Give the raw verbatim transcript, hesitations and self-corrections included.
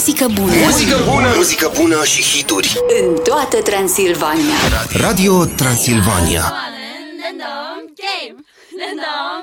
muzică bună. Muzică bună, muzică bună și hituri în toată Transilvania. Radio Transilvania.